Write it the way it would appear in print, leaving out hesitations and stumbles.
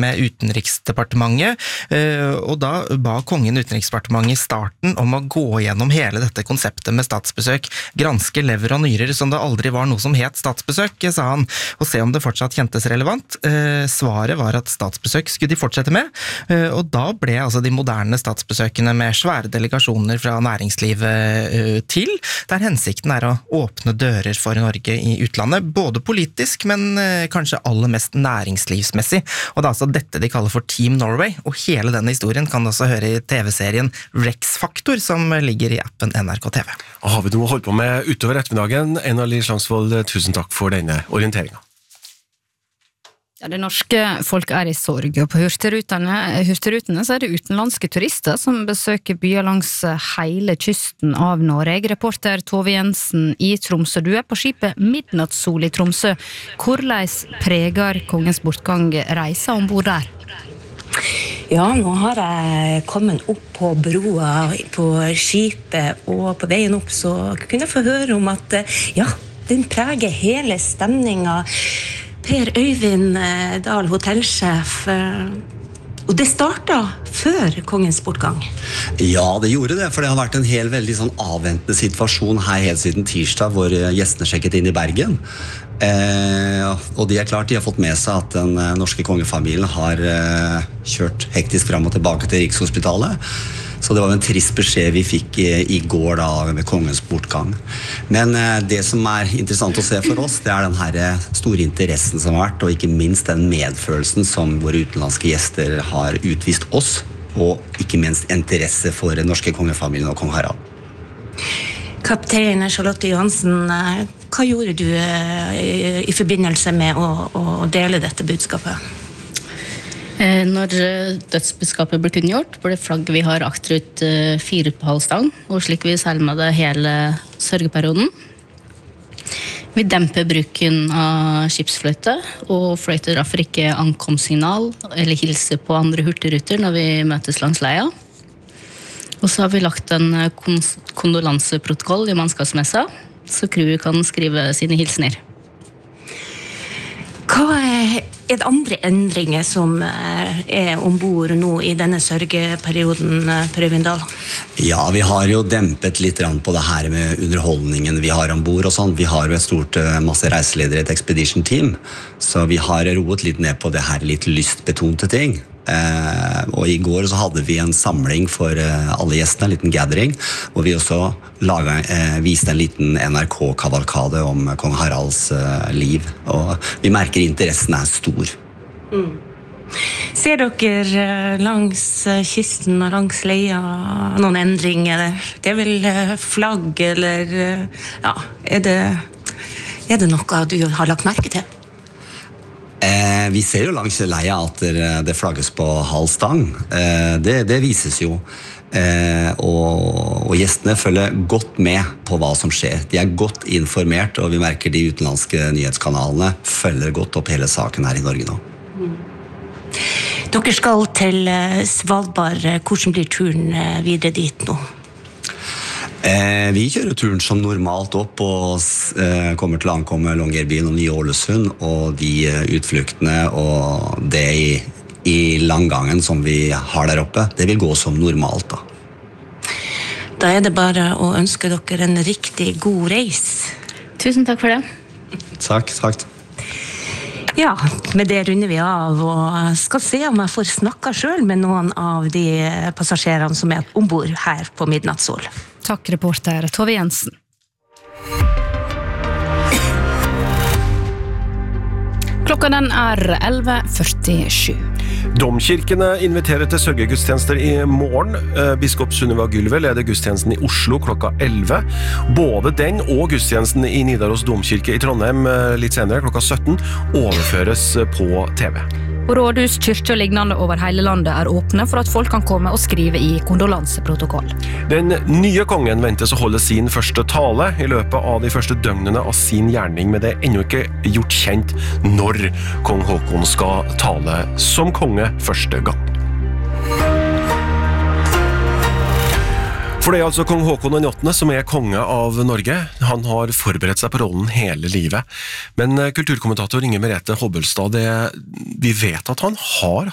med utenriksdepartementet, og da ba kongen utenriksdepartementet i starten om å gå gjennom hele dette konseptet med statsbesøk, granske lever og nyrer som det aldri var noe som het statsbesøk, sa han, og se om det fortsatt kjentes relevant. Svaret var at statsbesøk skulle de fortsette med, og da ble altså de moderne statsbesøkene med svære delegasjoner fra næringslivet til, der hensikten er å åpne dører for Norge i utlandet, både politisk, men kanskje aller mest næringslivsmessig. Og det er altså dette de kaller for Team Norway, og hele denne historien kan du også høre i TV-serien Rex-Faktor, som ligger i appen NRK TV. Og har vi noe å holde på med utover ettermiddagen? Einar Lie Slangsvold, tusen takk for denne orienteringen. Ja, det norske folk i sorg, og på hurtigrutene så det utenlandske turister som besøker byer langs hele kysten av Norge. Reporter Tove Jensen i Tromsø, du på skipet Midnattssol i Tromsø. Hvordan preger kongens bortgang reisa ombord der? Ja, nå har jeg kommet opp på broa på skipet, og på veien opp så kunne jeg få høre om at ja, den preger hele stemningen. Per Øyvind Dahl, hotellsjef, og det startet før kongens bortgang. Ja, det gjorde det, for det har vært en veldig sånn avventende situasjon her helt siden tirsdag, hvor gjestene sjekket inn i Bergen. Og de klart, de har fått med seg at den norske kongefamilien har kjørt hektisk frem og tilbake til Rikshospitalet. Så det var en trist beskjed vi fikk i går da, med kongens bortgang. Men det som interessant å se for oss, det den her store interessen som har vært, og ikke minst den medfølelsen som våre utenlandske gjester har utvist oss, og ikke minst interesse for den norske kongefamilien og kong Harald. Kaptein Charlotte Johansen, hva gjorde du i forbindelse med å dele dette budskapet? Når dødsbudskapet ble kunngjort, ble flagget vi har akterut 4 på halvstang, og slik vi selmer det hele sørgeperioden. Vi demper bruken av skipsfløyte, og fløyter derfor ikke ankomstsignal eller hilser på andre hurtigruter når vi møtes langs leia. Og så har vi lagt en kondolanseprotokoll i mannskapsmessa, så crewet kan skrive sine hilsener. Hva det andre endringer som ombord nå i denne sørgeperioden, Per Øyvind Dahl? Ja, vi har jo dempet litt på det her med underholdningen vi har ombord og sånn. Vi har jo et stort masse reiseledere, et expedition team, så vi har roet litt ned på det her litt lystbetonte ting. Og i går så hadde vi en samling for alle gjestene, en liten gathering, hvor vi også viste en liten NRK-kavalkade om kong Haralds liv, og vi merker interessen stor. Ser dere langs kysten og langs leia noen endringer? Det vel flagg, eller ja, det noe du har lagt merke til? Vi ser jo langs leia at det flagges på halv stang. Det vises jo. Og gjestene følger godt med på hva som skjer. De godt informert, og vi merker de utenlandske nyhetskanalene følger godt opp hele saken her i Norge nå. Dere skal til Svalbard. Hvordan blir turen videre dit nå? Vi kjører turen som normalt opp og kommer til å ankomme Longyearbyen og Ny-Ålesund, og de utfluktene og det i langgangen som vi har der oppe, det vil gå som normalt da. Da det bare å ønske dere en riktig god reis. Tusen takk for det. Takk. Ja, med det runder vi av, og skal se om jeg får snakket selv med noen av de passasjerene som ombord her på Midnattssol. Takk, reporter Tove Jensen. Klokka den 11:47. Domkirkene inviterer til sørgegudstjenester i morgen. Biskop Sunniva Gylve leder gudstjenesten i Oslo klokka 11. Både den og gudstjenesten i Nidaros domkirke i Trondheim litt senere klokka 17 overføres på TV. Og rådhus, kyrkje og lignende over hele landet åpne for at folk kan komme og skrive i kondolanseprotokoll. Den nye kongen ventes å holde sin første tale i løpet av de første døgnene av sin gjerning, men det ennå ikke gjort kjent når kong Håkon skal tale som konge første gang. For det altså kong Håkon den 8. som konge av Norge. Han har forberedt seg på rollen hele livet. Men kulturkommentator Inger Merete Hobbelstad, vi vet at han har